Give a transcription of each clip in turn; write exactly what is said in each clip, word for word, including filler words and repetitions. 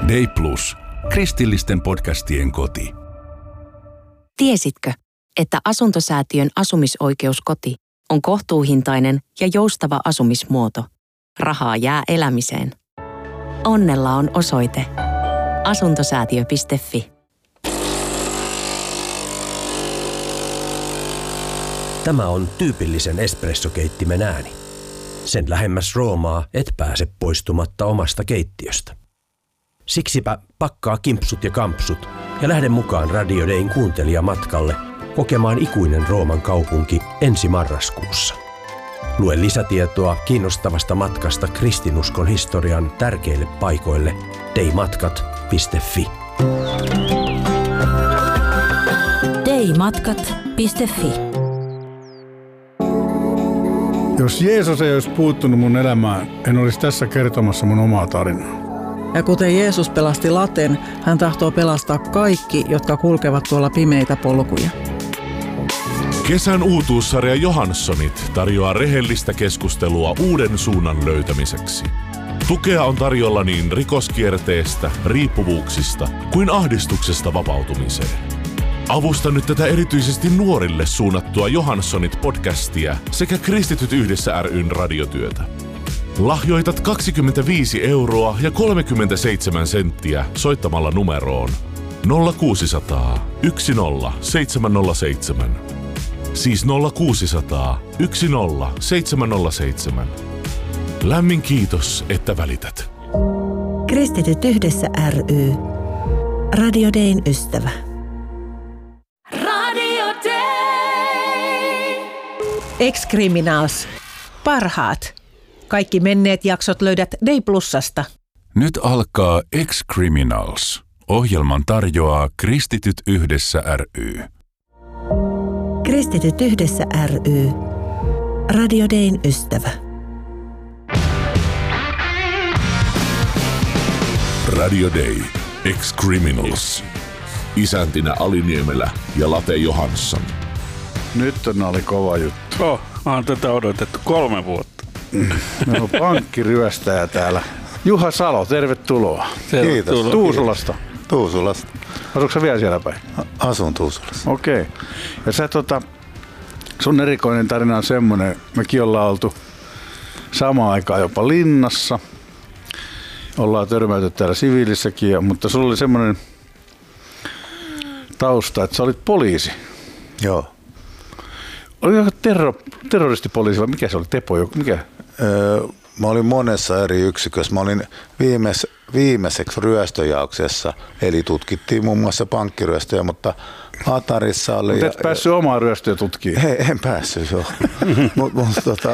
Day Plus, kristillisten podcastien koti. Tiesitkö, että Asuntosäätiön asumisoikeuskoti on kohtuuhintainen ja joustava asumismuoto? Rahaa jää elämiseen. Onnella on osoite asuntosäätiö piste fi. Tämä on tyypillisen espressokeittimen ääni. Sen lähemmäs Roomaa et pääse poistumatta omasta keittiöstä. Siksipä pakkaa kimpsut ja kampsut ja lähde mukaan Radio Dayn kuuntelijamatkalle kokemaan ikuinen Rooman kaupunki ensi marraskuussa. Lue lisätietoa kiinnostavasta matkasta kristinuskon historian tärkeille paikoille daymatkat piste fi. daymatkat piste fi. Jos Jeesus ei olisi puuttunut mun elämään, en olisi tässä kertomassa mun omaa tarinaa. Ja kuten Jeesus pelasti laten, hän tahtoo pelastaa kaikki, jotka kulkevat tuolla pimeitä polkuja. Kesän uutuussarja Johanssonit tarjoaa rehellistä keskustelua uuden suunnan löytämiseksi. Tukea on tarjolla niin rikoskierteestä, riippuvuuksista kuin ahdistuksesta vapautumiseen. Avusta nyt tätä erityisesti nuorille suunnattua Johanssonit-podcastia sekä Kristityt yhdessä ry:n radiotyötä. Lahjoitat kaksikymmentäviisi euroa ja kolmekymmentäseitsemän senttiä soittamalla numeroon nolla kuusisataa yksi nolla seitsemän nolla seitsemän. Siis nolla kuusisataa yksi nolla seitsemän nolla seitsemän. Lämmin kiitos, että välität. Kristityt yhdessä ry. Radio Dayn ystävä. Radio Day! Ex-Criminals. Parhaat. Kaikki menneet jaksot löydät Day Plusasta. Nyt alkaa Ex-Criminals. Ohjelman tarjoaa Kristityt yhdessä ry. Kristityt yhdessä ry. Radio Dayn ystävä. Radio Day. Ex-Criminals. Isäntinä Ali Niemelä ja Late Johansson. Nyt on oli kova juttu. Oh, mä oon tätä odotettu kolme vuotta. Meillä on pankkiryöstäjä täällä. Juha Salo, tervetuloa. Kiitos. Tuusulasta. Tuusulasta. Asuuko sä vielä siellä päin? Asun Tuusulassa. Okei. Okay. Ja sä tota, sun erikoinen tarina on semmoinen, mekin ollaan oltu samaan aikaan jopa linnassa. Ollaan törmäyty täällä siviilissäkin, mutta sulla oli semmoinen tausta, että sä olit poliisi. Joo. Oliko terro, terroristipoliisi vai mikä se oli? Tepo? Mikä? Öö, mä olin monessa eri yksikössä. Mä olin viimeis, viimeiseksi ryöstöjauksessa, eli tutkittiin muun muassa pankkiryöstöjä, mutta Atarissa oli... Mutta et ja, päässyt omaa ryöstöä tutkimaan? Hei, en päässyt, joo. Mutta mut, tota,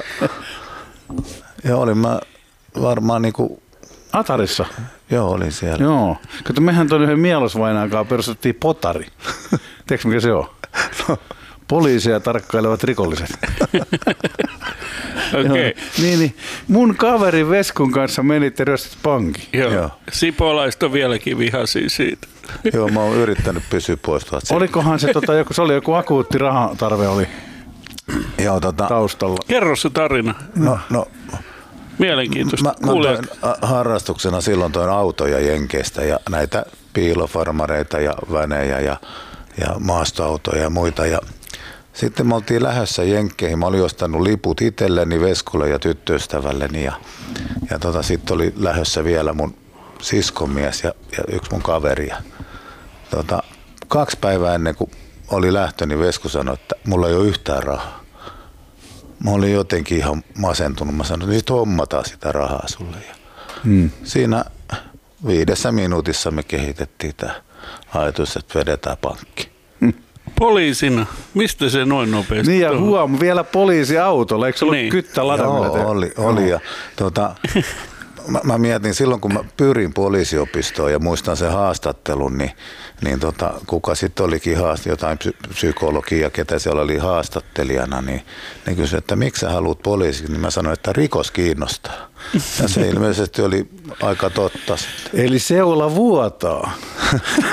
joo, olin mä varmaan niinku... Atarissa? Joo, olin siellä. Joo. Kato, mehän tuon yhden Mielosvainaan kanssa perustettiin Potari. Tiedätkö mikä se on? No. Poliisia tarkkailevat rikolliset. Okei. Okay. Niin, niin. Mun kaveri Veskun kanssa menitte ryöstit pankin. Joo. Joo. Sipolaiset on vieläkin vihaisia siitä. Joo, mä oon yrittänyt pysyä pois tuolta. Olikohan se, tota, joku, se oli joku akuutti rahatarve oli Joo, tota, taustalla. Kerro se tarina. No, no. Mielenkiintoista. Mä, mä toin harrastuksena silloin toin autoja Jenkeistä ja näitä piilofarmareita ja vänejä ja, ja maastoautoja ja muita. Ja sitten me oltiin lähdössä Jenkkeihin. Mä olin ostanut liput itselleni, Veskulle ja tyttöystävälleni. Ja, ja tota, sitten oli lähdössä vielä mun siskomies ja, ja yksi mun kaveri. Ja, tota, kaksi päivää ennen kuin oli lähtö, niin Vesku sanoi, että mulla ei ole yhtään rahaa. Mä olin jotenkin ihan masentunut. Mä sanoin, että nyt hommataan sitä rahaa sulle. Ja hmm. Siinä viidessä minuutissa me kehitettiin tämä ajatus, että vedetään pankki. Hmm. Poliisina? Mistä se noin nopeasti? Niin ja huom, vielä poliisiautolla. Eikö se ollut niin. Kyttä ladamilla? Joo, oli. oli. Ja, tuota, mä, mä mietin silloin, kun mä pyrin poliisiopistoon ja muistan sen haastattelun, niin, niin tota, kuka sitten olikin haast, jotain psy- psykologia, ketä siellä oli haastattelijana, niin ne kysyi, että miksi sä haluat poliisiksi, niin mä sanoin, että rikos kiinnostaa. Ja se ilmeisesti oli aika totta sitten. Eli seula vuotaa.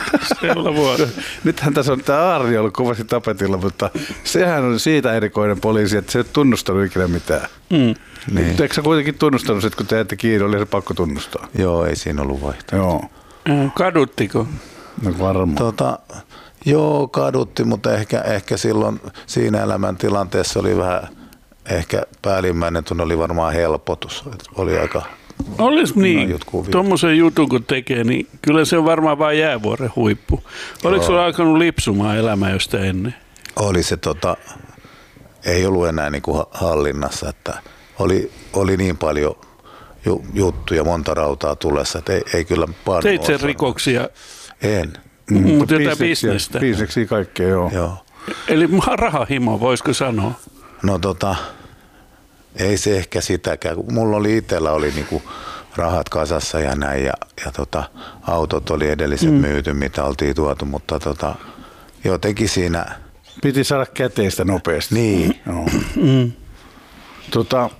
Siellä vuosi. Nythän tässä on tämä Aarni ollut kovasti tapetilla, mutta sehän on siitä erikoinen poliisi, että se ei tunnustanut ikinä mitään. Mm. Niin. Eikö sä kuitenkin tunnustanut, että kun te jäitte kiinni, oli se pakko tunnustaa? Joo, ei siinä ollut vaihtoehto. Joo. Kaduttiko? No varmaan. Tota, joo, kadutti, mutta ehkä, ehkä silloin siinä elämäntilanteessa oli vähän, ehkä päällimmäinen tunne oli varmaan helpotus. Oli aika... Olisi niin, tuommoisen jutun kun tekee, niin kyllä se on varmaan vain jäävuoren huippu. Oliko sulla alkanut lipsumaan elämää josta ennen? Oli se, tota, ei ollut enää niin kuin hallinnassa, että oli, oli niin paljon ju, juttuja, monta rautaa tulessa, että ei, ei kyllä paljon. Teit sen rikoksia? En. Mm, mm, mutta jotain bisnestä? Bisneksiä kaikkea, joo. joo. Eli rahahimo, voisiko sanoa? No tota... Ei se ehkä sitäkään. Mulla oli itsellä oli niinku rahat kasassa ja näin ja, ja tota, autot oli edellisen mm. myyty, mitä oltiin tuotu, mutta tota, jotenkin siinä... Piti saada käteistä nopeasti. Niin. No. Mm. Tota,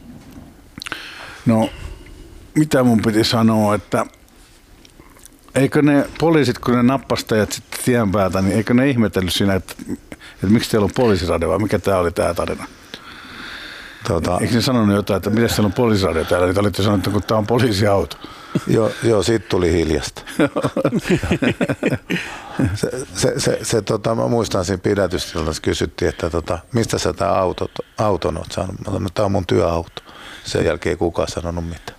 no, mitä mun piti sanoa, että eikö ne poliisit, kun ne nappastajat sitten tien päältä, niin eikö ne ihmetellyt siinä, että, että miksi teillä on poliisirade vai mikä tää oli tää tarina? Tota, Eikö ne sanonut jotain, että miten siellä on poliisiradio täällä? Niin olitte sanoneet, että kun tämä on poliisiauto. Joo, joo, siitä tuli hiljasta. se, se, se, se, tota, mä muistan siinä pidätystilassa kysyttiin, että tota, mistä sä tämä auto, auton oot saanut? Mä sanoin, että tämä on mun työauto. Sen jälkeen ei kukaan sanonut mitään.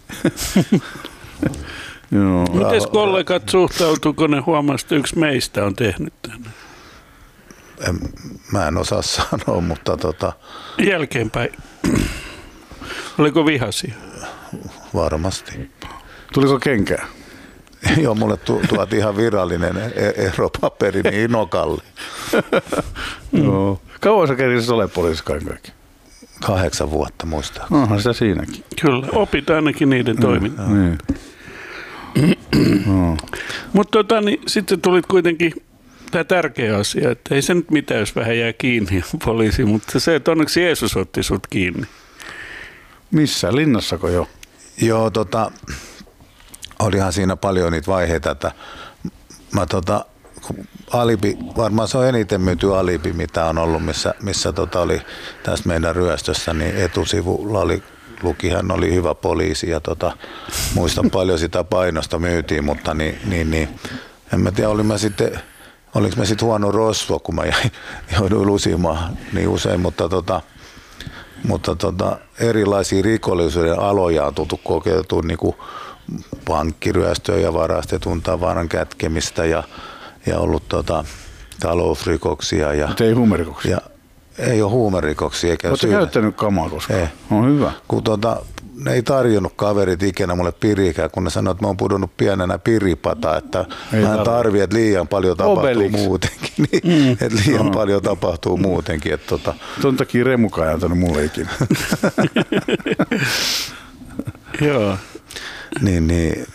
Miten kollegat suhtautuu, kun ne huomasivat, että yksi meistä on tehnyt tänne? En, mä en osaa sanoa, mutta tota... Jälkeenpäin. Oliko vihaisia? Varmasti. Tuliko kenkää? Joo, mulle tu- tuotiin ihan virallinen eropaperi niin nokalle. Joo. Kauan sä kerisit ole poliisi kaiken kaikkiaan? Kahdeksan vuotta muistaa. Onhan sitä siinäkin. Kyllä, opit ainakin niiden toimintaa. Niin. No. Mutta tota, niin, sitten tulit kuitenkin tämä tärkeä asia, että ei se nyt mitään, jos vähän jää kiinni poliisi, mutta se, että onneksi Jeesus otti sut kiinni. Missä? Linnassako jo? Joo, tota, olihan siinä paljon niitä vaiheita, että mä tota, alibi, varmaan se on eniten myyty alibi, mitä on ollut, missä, missä tota oli tässä meidän ryöstössä, niin etusivulla oli, lukihan oli hyvä poliisi ja tota, muistan paljon sitä painosta myytiin, mutta niin, niin, niin en mä tiedä, olin mä sitten, oliko mä sitten huono rosvo, kun mä jäin, jouduin lusimaan niin usein, mutta tota, mutta tota, erilaisia rikollisuuden aloja on tultu kokeiltu, niin kuin pankkiryöstöä ja varastetun tavaran kätkemistä ja, ja ollut tota, talousrikoksia. Ja, mutta ei huumerikoksia? Ja, ei ole huumerikoksia. Oletko käyttänyt kamaa koskaan? Ei. On hyvä. Kun tota, ne ei tarjonnut kaverit ikinä mulle pirikään, kun ne sanoivat, että mä oon pudonnut pienenä piripata, että ei mä en tarvi, että liian paljon tapahtuu Obelix. muutenkin. Niin, mm. Että liian no. paljon tapahtuu muutenkin. Että tota... Ton takia Remukaan ei antanut mulle ikinä. Joo. Niin, niin.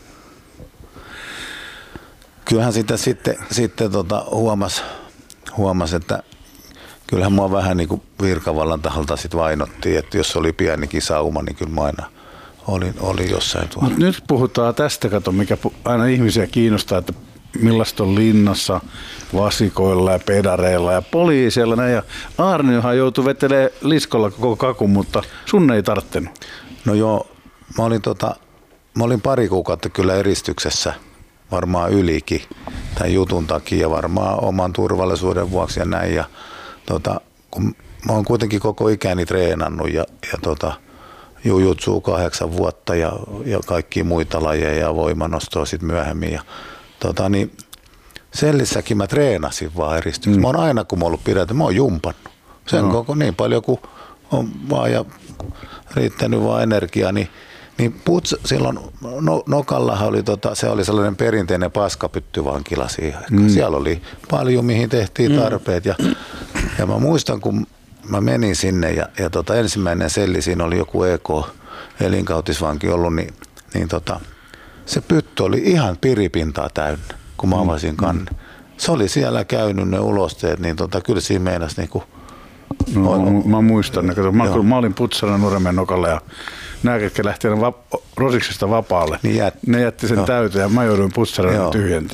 Kyllähän sitä sitten, sitten tota huomasi, huomas, että kyllähän mua vähän niin kuin virkavallan taholta sit vainottiin, että jos oli pienikin sauma, niin kyllä mä aina olin, olin jossain tuolla. Mut nyt puhutaan tästä, kato, mikä aina ihmisiä kiinnostaa, että millaista on linnassa vasikoilla ja pedareilla ja poliisilla. Näin. Ja Aarniohan joutui vetelemään liskolla koko kakun, mutta sun ei tarttenut. No joo, mä olin, tota, mä olin pari kuukautta kyllä eristyksessä, varmaan ylikin tämän jutun takia, varmaan oman turvallisuuden vuoksi ja näin. Ja, tota, kun mä oon kuitenkin koko ikäni treenannut ja, ja tota, jujutsuu kahdeksan vuotta ja, ja kaikkia muita lajeja ja voimanostoa sitten myöhemmin. Ja, tota, niin sellissäkin mä treenasin vaan eristyksessä. Mm. Mä oon aina, kun mä oon ollut pidätä, mä oon jumpannut. Sen no. koko niin paljon kuin on vaan ja riittänyt vaan energiaa, niin Niin puts, silloin no, Nokallahan oli, tota, se oli sellainen perinteinen paskapyttyvankila siihen. Mm. Siellä oli paljon, mihin tehtiin tarpeet. Ja, ja mä muistan, kun mä menin sinne ja, ja tota, ensimmäinen selli, siinä oli joku E K-elinkautisvanki ollut, niin, niin tota, se pytty oli ihan piripintaa täynnä, kun mä avasin kannen. Se oli siellä käynyt ne ulosteet, niin tota, kyllä siinä meinasi niinku... No, mä muistan, että mä, mä olin putsana Nurmen Nokalla ja nämä, ketkä lähtivät vap- Rosiksesta vapaalle, niin jät, ne jätti sen no. täyteen ja mä jouduin putsarana tyhjentämään.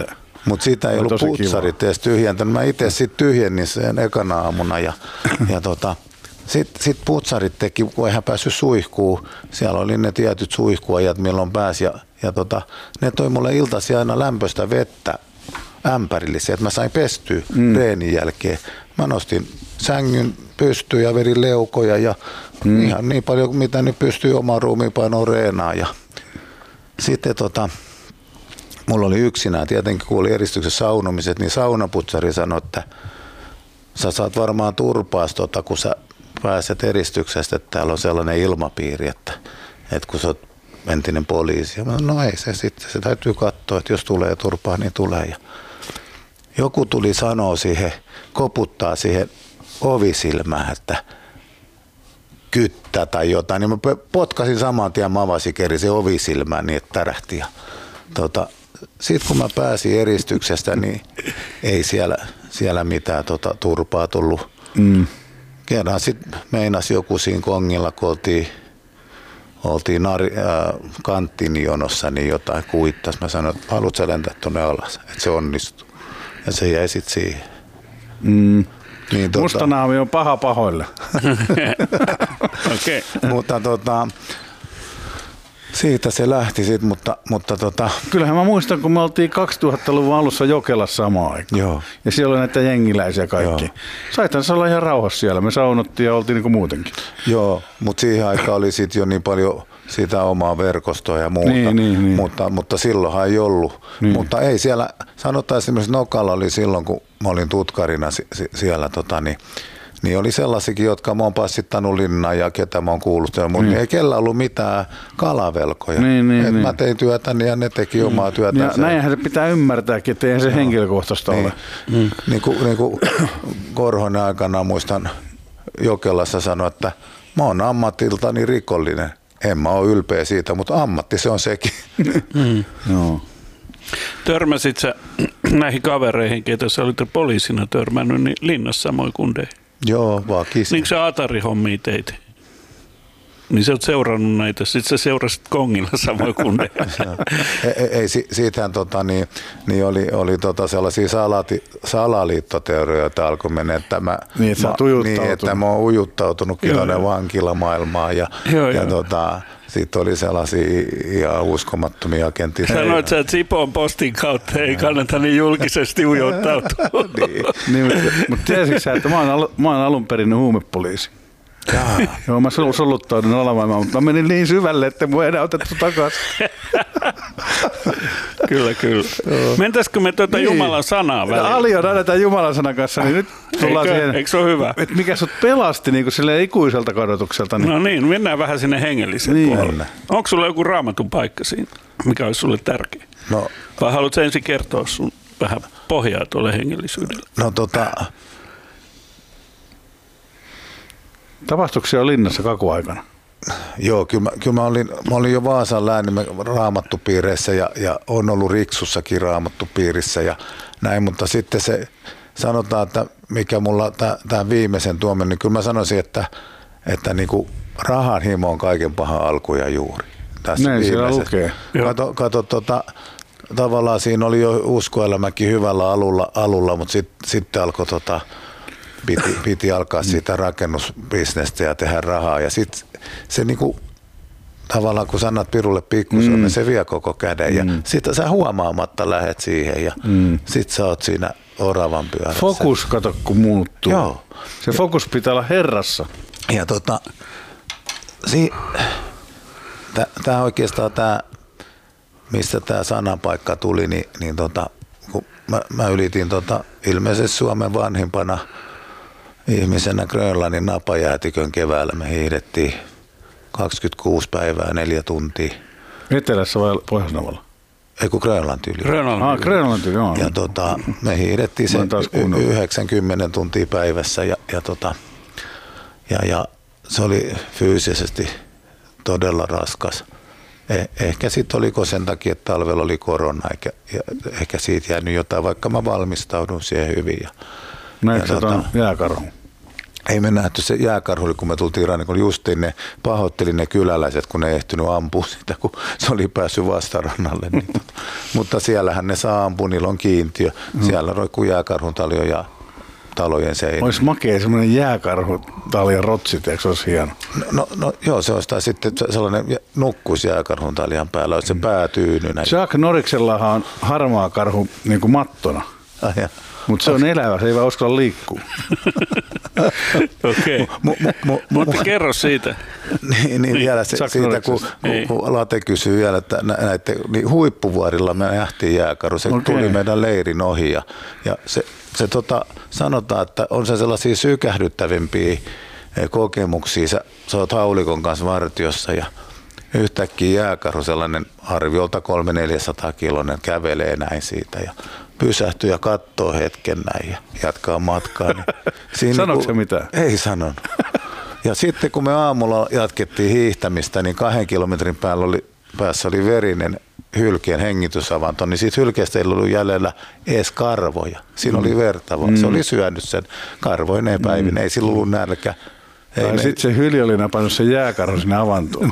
Mutta siitä ei ollut putsarit edes tyhjentänyt. Mä itse sitten tyhjennin sen ekana aamuna ja, ja tota, sitten sit putsarit teki, kun eihän päässyt suihkuun. Siellä oli ne tietyt suihkuajat, milloin pääsi ja, ja tota, ne toi mulle iltaisin aina lämpöistä vettä ämpärillisiä, että mä sain pestyä mm. reenin jälkeen. Mä nostin sängyn pystyyn ja vedin leukoja ja mm. ihan niin paljon, mitä nyt pystyy omaan ruumiinpainoon reenaan. Ja sitten tota, mulla oli yksinään, tietenkin kun oli eristyksessä saunomiset, niin saunaputsari sanoi, että sä saat varmaan turpaas, tota, kun sä pääset eristyksestä, että täällä on sellainen ilmapiiri, että, että kun sä oot entinen poliisi. Ja mä, no ei se sitten, se täytyy katsoa, että jos tulee turpaa, niin tulee. Ja joku tuli sanoa siihen, koputtaa siihen ovisilmään, että kyttä tai jotain. Niin mä potkasin saman tien, mä avasin kerran se ovisilmään niin, että tärähti. Ja, tota, sitten kun mä pääsin eristyksestä, niin ei siellä, siellä mitään tota, turpaa tullut. Mm. Kerran sitten meinasi joku siinä kongilla, kun oltiin, oltiin nari, äh, kanttinjonossa, niin jotain kuittas. Mä sanoin, että haluatko sä lentää tuonne alas, että se onnistuu. Ja se jäi sitten siihen. Mm. Niin, tota, Mustanaami on paha pahoille. Okay. Mutta tota, siitä se lähti sitten, mutta, mutta tota... Kyllähän mä muistan, kun me oltiin kaksituhattaluvun alussa Jokelassa samaan aikaan. Joo. Ja siellä oli näitä jengiläisiä kaikki. Joo. Saithan se olla ihan rauhassa siellä. Me saunottiin ja oltiin niin kuin muutenkin. Joo, mutta siihen aikaan oli sitten jo niin paljon sitä omaa verkostoa ja muuta. Niin, niin, niin. Mutta, mutta silloinhan ei ollut. Niin. Mutta ei siellä, sanotaan esimerkiksi Nokalla oli silloin, kun mä olin tutkarina siellä, tota, niin, niin oli sellaisikin, jotka mä oon passittanut linnaan ja ketä mä oon kuullut, mutta niin. ei kellä ollut mitään kalavelkoja. Niin, niin, Et niin. Mä tein työtäni ja ne teki omaa työtä. Ja näinhän se pitää ymmärtääkin, että eihän se henkilökohtaista niin. ole. Mm. Niin kuin, niin kuin Korhonen aikanaan muistan Jokelassa sanoi, että mä oon ammatiltani rikollinen. En mä ole ylpeä siitä, mutta ammatti se on sekin. Mm. No. Törmäsit sä näihin kavereihin, ketä sä olit poliisina törmännyt, niin linnassa samoin kundeihin? Joo, vaan kisin. Niin sä Atari-hommia teit? Niin sä oot seurannut näitä, sit sä seurasit kongilla samoin kundeja. ei, ei, siitähän tota, niin, niin oli, oli tota sellaisia salati, salaliittoteorioita alkoi mennä, että mä, niin, että, mä, niin, että mä oon ujuttautunutkin tuonne vankilamaailmaan ja, joo, ja tota, sitten oli sellaisia ihan uskomattomia agentteja. Sanoit sä, että Sipoon postin kautta ei kannata niin julkisesti ujuttautua. niin. niin, mutta, mutta tiesitkö sä, että mä oon, al, mä oon alun perin huumepoliisi. Jaa. Joo, mä soluttaudun alavaimaan, mutta mä menin niin syvälle, että mua ei enää otettu takaisin. Kyllä, kyllä. Mentäisikö me tuota niin. Jumalan sanaa väliin? Alio aina tämän Jumalan sanan kanssa, niin nyt tullaan Eikö, siihen, eikö se ole hyvä? Että mikä sut pelasti niin silleen ikuiselta kadotukselta. Niin. No niin, mennään vähän sinne hengelliseen niin. puolelle. Onko sulla joku raamatun paikka siinä, mikä olisi sulle tärkeä? No. Vai haluatko ensin kertoa sun vähän pohjaa tuolle hengellisyydelle? No tota... Tapahtuiko siellä linnassa kakuaikana? Joo, kyllä mä, kyllä mä, olin, mä olin jo Vaasan läänin raamattupiireissä ja, ja on ollut Riksussakin raamattupiirissä ja näin, mutta sitten se sanotaan, että mikä mulla tämä viimeisen tuomen, niin kyllä mä sanoisin, että, että niinku rahan himo on kaiken pahan alku ja juuri. Tässä näin siellä lukee. Kato, kato tota, tavallaan siinä oli jo uskoelämäkin hyvällä alulla, alulla mutta sitten sit alkoi tota, Piti, piti alkaa siitä rakennusbisnestä ja tehdä rahaa. Ja sitten se niinku, tavallaan kun sanat pirulle pikkusen, mm. se vie koko käden. Ja mm. sitten sä huomaamatta lähet siihen ja mm. sitten sä oot siinä oravan pyörässä. Fokus, kato kun muuttuu. Joo. Se fokus pitää olla herrassa. Ja tota, si, tää oikeastaan tää, mistä tää sanapaikka tuli, niin, niin tota, kun mä, mä ylitin tota, ilmeisesti Suomen vanhimpana ihmisenä Grönlannin napajäätikön keväällä. Me hiihdettiin kaksikymmentäkuusi päivää, neljä tuntia. Etelässä vai Pohjoisnavalla? Ei kun Grönlanti yli. Grönlanti. Ah, Grönlanti, joo. Ja tota, me hiihdettiin sen yhdeksänkymmentä tuntia päivässä ja, ja, tota, ja, ja se oli fyysisesti todella raskas. Eh, ehkä sitten oliko sen takia, että talvella oli korona, eikä, ja ehkä siitä jäänyt jotain, vaikka mä valmistaudun siihen hyvin. Ja, näetkö tuon jääkarhun? ei me nähty se jääkarhu, kun me tultiin rannikon, justiin ne pahoitteli ne kyläläiset, kun ne ei ehtinyt ampua sitä, kun se oli päässyt vastarannalle. Niin tota. Mutta siellähän ne saa ampua, niillä on kiintiö. Siellä roikkuu jääkarhun taljo ja talojen seinä. Olisi makea semmoinen jääkarhu talja rotsit, eikö se olisi hieno? No, no, no joo, se olisi sitten sellainen nukkuisi jääkarhun taljan päällä, olisi se mm. pää tyynynä. Jack Norriksellahan on harmaa karhu niin kuin mattona. Ah, mutta se on elävä, se ei vaan uskalla liikkua. Okei, okay. mutta kerro siitä. niin, niin vielä se, siitä, kun, kun Late kysyy vielä, että näiden niin huippuvuorilla me nähtiin jääkarhu, se okay. tuli meidän leirin ohi ja, ja se, se tota, sanotaan, että on se sellaisia sykähdyttävimpiä kokemuksia. Sä, sä oot haulikon kanssa vartiossa ja yhtäkkiä jääkarhu, sellainen arviolta kolme neljäsataa kiloinen, kävelee näin siitä ja pysähtyy ja katsoo hetken näin ja jatkaa matkaa. Niin sanoiko se mitään? Ei sanonut. Ja sitten kun me aamulla jatkettiin hiihtämistä, niin kahden kilometrin päällä oli, päässä oli verinen hylkeen hengitysavanto, niin siitä hylkeestä ei ollut jäljellä edes karvoja. Siinä mm. oli verta, mm. se oli syönyt sen karvoineen päivin, mm. ei sillä ollut nälkä. Tai sitten se hylje oli napannut sen jääkarhun sinne avantoon.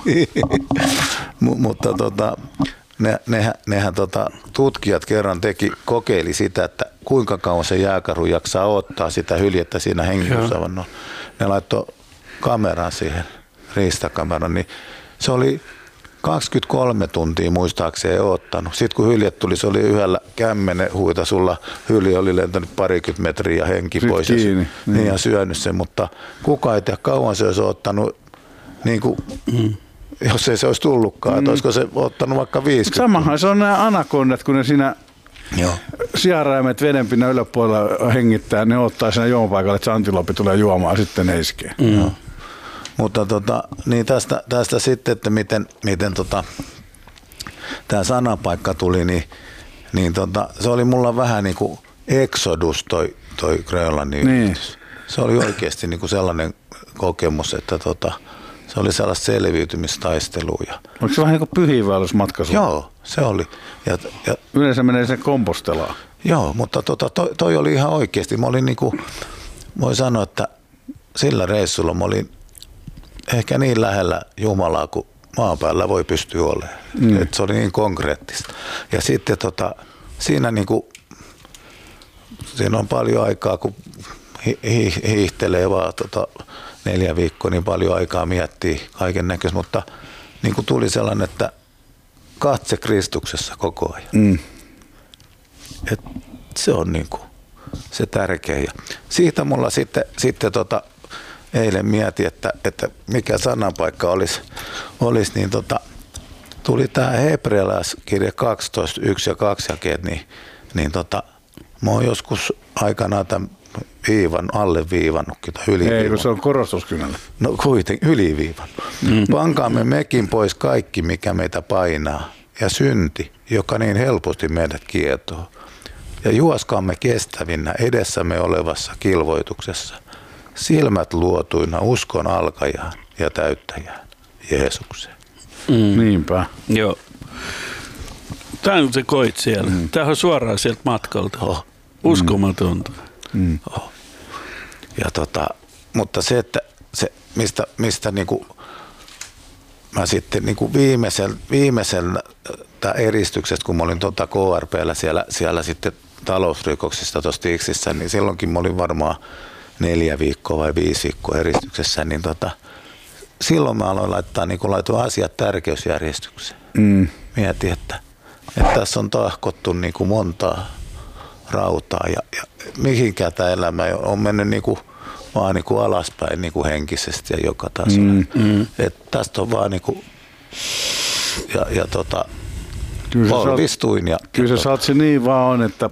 M- mutta tota, ne, nehän, nehän tota, tutkijat kerran teki, kokeili sitä, että kuinka kauan se jääkarhu jaksaa ottaa sitä hyljettä siinä hengitysavannolla. Ne laittoi kameran siihen, riistakameran, niin se oli kaksikymmentäkolme tuntia muistaakseen ottanut. Sitten kun hyljet tuli, se oli yhdellä kämmenen huitasulla. Hylje oli lentänyt parikymmentä metriä ja henki Sit pois kiinni, ja, niin. Niin ja syönyt sen, mutta kukaan ei tiedä kauan se olisi ottanut, niin kuin, mm. jos ei se olisi tullutkaan, mm. että olisiko se ottanut vaikka viisikymmentä. Samahan se on nämä anakondat, kun ne siinä sijaraimet vedenpinnan yläpuolella hengittää, ne ottaa siinä juomapaikalle, että se antilopi tulee juomaan ja sitten ne iskee. Mm. Mutta tota, niin tästä, tästä sitten, että miten, miten tota, tämä sanapaikka tuli, niin, niin tota, se oli mulla vähän niin kuin exodus toi, toi Grönlannin niin. yritys. Se oli oikeasti niin kuin sellainen kokemus, että tota, se oli sellaista selviytymistaistelua. Ja oliko se vähän niin kuin pyhiinvaellusmatka? Joo, se oli. Ja, ja, yleensä menee sen kompostelaan. Joo, mutta tota, toi, toi oli ihan oikeasti. Mä olin niin kuin, voi sanoa, että sillä reissulla mä olin ehkä niin lähellä Jumalaa kuin maan päällä voi pystyä olemaan. Mm. Et se oli niin konkreettista. Ja sitten tota, siinä, niinku, siinä on paljon aikaa, kun hi- hi- hiihtelee vaan tota, neljä viikkoa, niin paljon aikaa miettii kaiken näköistä. Mutta niinku tuli sellainen, että katse Kristuksessa koko ajan. Mm. Et se on niinku se tärkeä. Ja siitä mulla sitten, sitten tota, eilen mietin, että, että mikä sanapaikka olisi, olisi niin tota, tuli tämä hebrealaiskirja kaksitoista, yksi ja kaksi jakeet, niin, niin tota, mä oon joskus aikanaan tämän viivan, alleviivannutkin tai yliviivannut. Ei, kun se on korostuskynällä. No kuitenkin yliviivannut. Mm. Pankaamme mekin pois kaikki, mikä meitä painaa, ja synti, joka niin helposti meidät kietoo. Ja juoskaamme kestävinnä edessämme olevassa kilvoituksessa. Silmät luotuina uskon alkajaan ja täyttäjään, Jeesukseen. Mm. Niinpä. Joo. Tämä on se koit siellä. Mm. Tämä on suoraan sieltä matkalta. Oh. Uskomatonta. Mm. Oh. Ja tota, mutta se, että se, mistä, mistä niinku, mä sitten niinku viimeisellä, viimeisellä eristyksestä, kun mä olin tota K R P:llä siellä, siellä sitten talousrikoksista tuossa Tiksissä, niin silloinkin mä olin varmaan neljä viikkoa vai viisi viikkoa eristyksessä, niin tota, silloin mä aloin laittaa niin laitoin asiat tärkeysjärjestykseen. Mm. Mietin, että, että tässä on tahkottu niin kuin montaa rautaa ja, ja mihinkään tämä elämä on mennyt niin kuin, vaan niin kuin alaspäin niin kuin henkisesti ja joka tasolla. Mm. Mm. Että tästä on vaan niin kuin, ja, ja tota, polvistuin. Ja, kyllä ja se saat se niin vaan on, että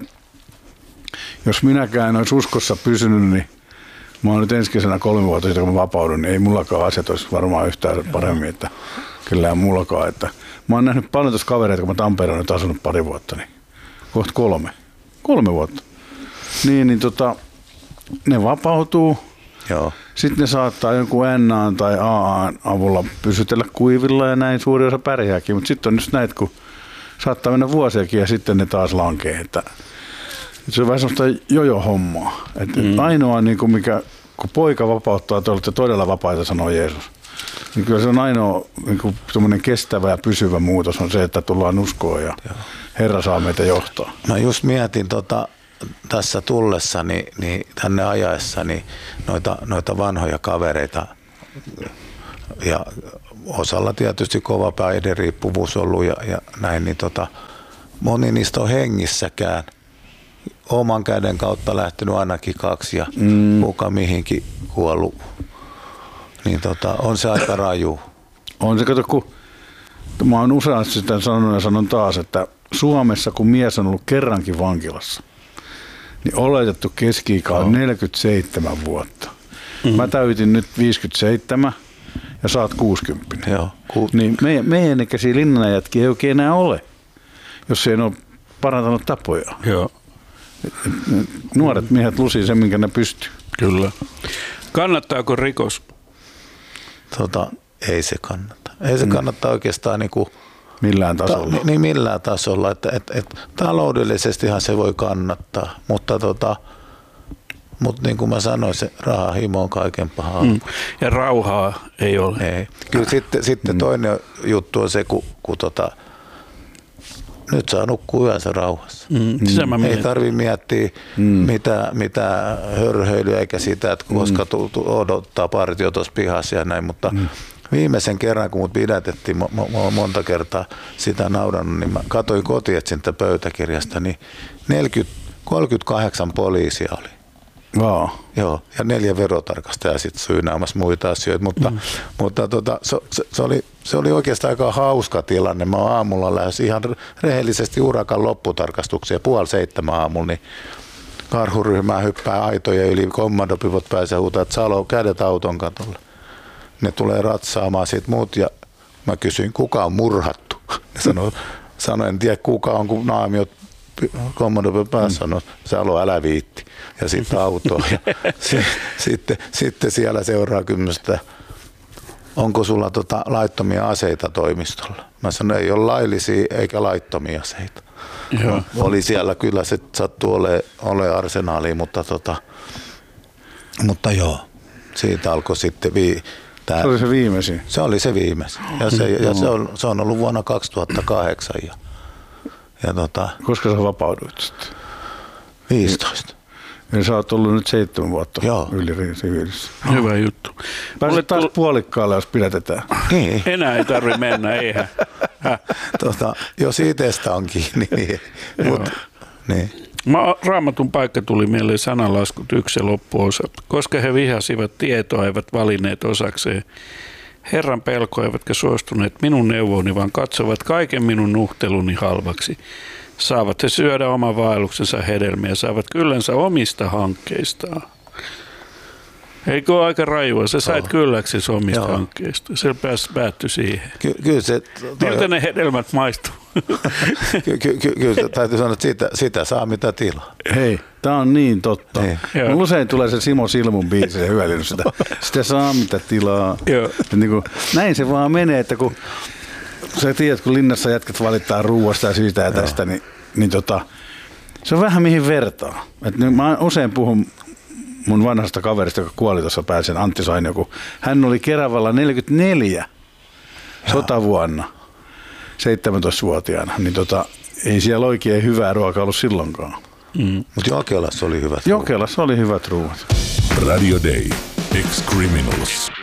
jos minäkään en olisi uskossa pysynyt, niin mä oon nyt ensi kesänä kolme vuotta sitten, kun mä vapaudun, niin ei mullakaan asiat olisi varmaan yhtään paremmin, että kyllä mullakaan. Että mä oon nähnyt paljon tuossa kavereita, kun mä Tampereella nyt asunut pari vuotta, niin kohta kolme. Kolme vuotta. Niin, niin tota, ne vapautuu. Joo. Sitten ne saattaa jonkun N tai A A:n avulla pysytellä kuivilla ja näin suuri osa pärjääkin, mutta sitten on just näitä, kun saattaa mennä vuosiakin ja sitten ne taas lankee, että se on vähän sellaista jojo-hommaa. Et mm. ainoa, niin kuin mikä K kun poika vapauttaa, te olette todella vapaita, sanoo Jeesus. Niin kyllä se on ainoa niin kuin kestävä ja pysyvä muutos on se, että tullaan uskoon ja Joo. Herra saa meitä johtaa. Mä just mietin tota, tässä tullessani, niin tänne ajaessani noita, noita vanhoja kavereita ja osalla tietysti kova päihderiippuvuus ollut ja, ja näin, niin tota, moni niistä on hengissäkään. Oman käden kautta lähtenyt ainakin kaksi ja mm. kuka mihinkin kuollut. Niin tota, on se aika raju. On se, kato, kun mä oon useasti sitä sanonut ja sanon taas, että Suomessa kun mies on ollut kerrankin vankilassa, niin oletettu keski-ikä on neljäkymmentäseitsemän vuotta. Mm. Mä täytin nyt viisikymmentäseitsemän ja sä oot kuusikymmentä. Joo, ku... Niin meidän, meidän ikäisiä linnanajatkin ei oikein enää ole, jos ei ole parantanut tapoja. Joo. Nuoret miehet lusii sen, minkä ne pystyy. Kyllä. Kannattaako rikos? Tota, ei se kannata. Ei se kannata oikeastaan niinku, millään tasolla. Ta, niin millään tasolla. Että, et, et, taloudellisestihan se voi kannattaa, mutta tota, mut niin kuin mä sanoin, se rahahimo on kaiken pahaa. Mm. Ja rauhaa ei ole. Ei. Kyllä sitten, sitten toinen juttu on se, kun, kun tota, nyt saa nukkua yönsä rauhassa. Mm. Ei tarvitse miettiä mm. mitä, mitä hörhöilyä eikä sitä, että koska mm. odottaa partio tuossa pihassa ja näin, mutta mm. viimeisen kerran, kun mut pidätettiin, mä oon monta kertaa sitä naurannut, niin mä katsoin kotietsintä pöytäkirjasta, niin neljäkymmentä, kolmekymmentäkahdeksan poliisia oli. Wow. Joo, ja neljä verotarkastajaa sitten syynäämässä muita asioita, mutta, mm. mutta tota, se, se, oli, se oli oikeastaan aika hauska tilanne. Mä oon aamulla lähes ihan rehellisesti urakan lopputarkastuksia puoli seitsemän aamulla, niin karhuryhmää hyppää aitoja yli, kommandopivot pääsee huutaa, että Salo, kädet auton katolle. Ne tulee ratsaamaan siitä muut ja mä kysyin, kuka on murhattu. Sanoin, sano, en tiedä kuka on, kun naamiot kommandopivot päässä sanoi, Salo, älä viitti. Ja sitten autoon. Ja se, sitten, sitten siellä seuraa kymmenestä, onko sulla tota laittomia aseita toimistolla? Mä sanoin, ei ole laillisia eikä laittomia aseita. Joo. Oli siellä kyllä, se sattuu olemaan ole arsenaaliin, mutta, tota, mutta joo, siitä alkoi sitten vii, tää, se oli se viimeisin. Se oli se viimeisin. Ja se, ja se, on, se on ollut vuonna kaksituhattakahdeksan. Ja, ja tota, koska sä vapauduit sitten? viisitoista. Eli sä oot ollut nyt seitsemän vuotta Joo. yli siviilissä. Hyvä juttu. Pääset taas puolikkaalle, jos pidätetään. Niin. Enää ei tarvitse mennä, eihän. Tota, jos itsestä on kiinni, niin. Mut, niin. Raamatun paikka tuli mieleen sananlaskut yksi loppuosa. Koska he vihasivat tietoa, eivät valinneet osakseen. Herran pelko eivätkä suostuneet minun neuvoni, vaan katsovat kaiken minun nuhteluni halvaksi. Saavat he syödä oman vaelluksensa hedelmiä, saavat kyllänsä omista hankkeistaan. Eikö ole aika rajua? Sä sait oh. kylläksi omista Joo. hankkeista. Se päättyi siihen. Ky- kyllä se... Miltä ne hedelmät maistuu? Ky- ky- ky- kyllä täytyy sanoa, että sitä, sitä saa mitä tilaa. Hei, tää on niin totta. Mulla usein tulee se Simo Silmun biisi ja hyödynnys sitä. Sitä saa mitä tilaa. Niin kuin, näin se vaan menee, että kun... Sä tiedät, kun linnassa jätkät valittaa ruuasta ja siitä ja tästä, Joo. niin, niin tota, se on vähän mihin vertaa. Et nyt mä usein puhun mun vanhasta kaverista, joka kuoli tuossa pääsen, Antti Sainio, kun hän oli Keravalla neljäkymmentäneljä Joo. sotavuonna, seitsemäntoistavuotiaana, niin tota, ei siellä oikein hyvää ruokaa ollut silloinkaan. Mm. Mutta Jokelassa oli hyvät Jokelassa ruuat. oli hyvät ruuat. Radio Day. Ex-Criminals.